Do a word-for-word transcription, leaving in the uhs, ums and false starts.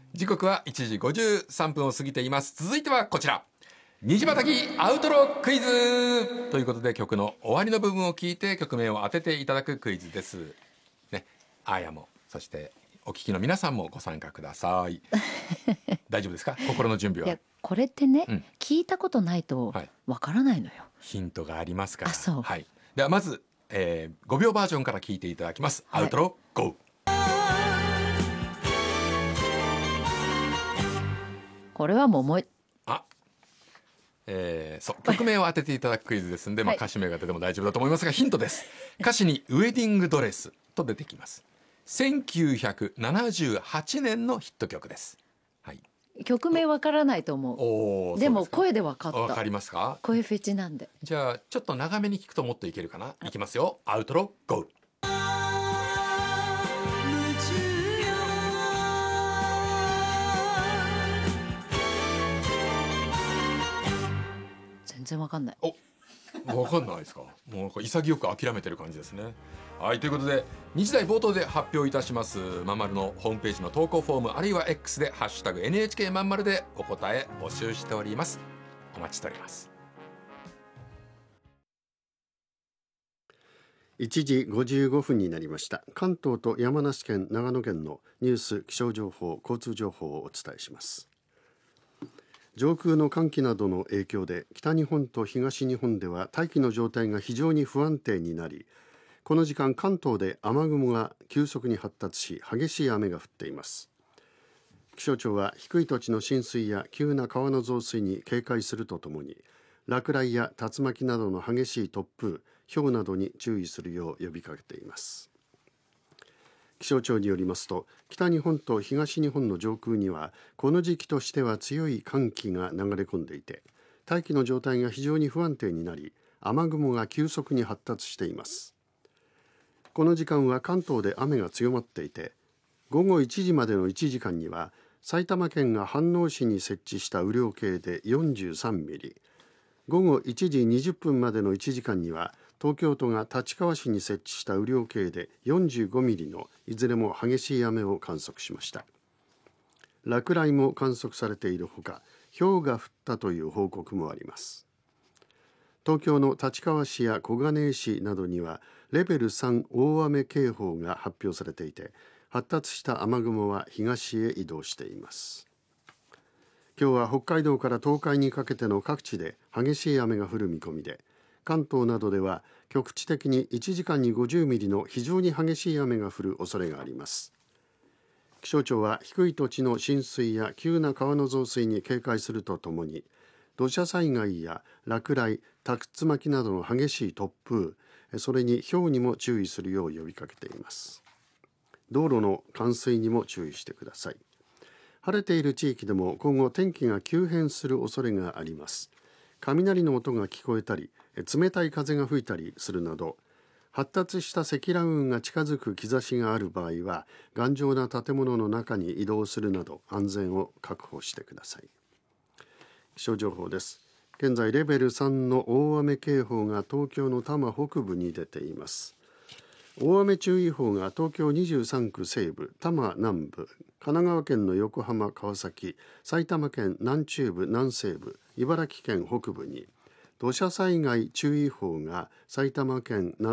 時刻はいちじごじゅうさんぷんを過ぎています。続いてはこちら、虹またぎアウトロクイズということで、曲の終わりの部分を聞いて曲名を当てていただくクイズです、ね、あーやもそしてお聞きの皆さんもご参加ください大丈夫ですか、心の準備は。 いやこれってね、 うん、 聞いたことないとわからないのよ、はい、 ヒントがありますから。 あ、そう、 はい、ではまず、えー、ごびょうバージョンから聞いていただきます、はい、アウトロゴー。 これはもう思いあ、えー、そう曲名を当てていただくクイズですんで、まあ、歌詞名が出ても大丈夫だと思いますが、ヒントです。歌詞にウェディングドレスと出てきます。せんきゅうひゃくななじゅうはちねんのヒット曲です、はい、 曲名わからないと思う。 おでも声でわかった。 わかりますか。 声フェチなんで。 じゃあちょっと長めに聞くともっといけるかな。いきますよ、アウトロゴー。 全然わかんない。 お、わかんないですか。もうなんか潔く諦めてる感じですね。はい、ということでにじ台冒頭で発表いたします。まんまるのホームページの投稿フォーム、あるいは X でハッシュタグ エヌエイチケー まんまるでお答え募集しております。お待ちしております。 いちじごじゅうごふんになりました。関東と山梨県、長野県のニュース、気象情報、交通情報をお伝えします。上空の寒気などの影響で、北日本と東日本では大気の状態が非常に不安定になり、この時間関東で雨雲が急速に発達し、激しい雨が降っています。気象庁は低い土地の浸水や急な川の増水に警戒するとともに、落雷や竜巻などの激しい突風、雹などに注意するよう呼びかけています。気象庁によりますと、北日本と東日本の上空にはこの時期としては強い寒気が流れ込んでいて、大気の状態が非常に不安定になり、雨雲が急速に発達しています。この時間は関東で雨が強まっていて、午後いちじまでのいちじかんには埼玉県が飯能市に設置した雨量計でよんじゅうさんミリ、午後いちじにじゅっぷんまでのいちじかんには東京都が立川市に設置した雨量計でよんじゅうごミリのいずれも激しい雨を観測しました。落雷も観測されているほか、雹が降ったという報告もあります。東京の立川市や小金井市などにはレベルさん大雨警報が発表されていて、発達した雨雲は東へ移動しています。今日は北海道から東海にかけての各地で激しい雨が降る見込みで、関東などでは局地的にいちじかんにごじゅうミリの非常に激しい雨が降る恐れがあります。気象庁は低い土地の浸水や急な川の増水に警戒するとともに、土砂災害や落雷、竜巻などの激しい突風、それに雹にも注意するよう呼びかけています。道路の冠水にも注意してください。晴れている地域でも今後天気が急変する恐れがあります。雷の音が聞こえたり、冷たい風が吹いたりするなど、発達した積乱雲が近づく兆しがある場合は、頑丈な建物の中に移動するなど安全を確保してください。気象情報です。現在レベルさんの大雨警報が東京の多摩北部に出ています。大雨注意報が東京にじゅうさんく西部、多摩南部、神奈川県の横浜、川崎、埼玉県南中部、南西部、茨城県北部に、土砂災害注意報が埼玉県南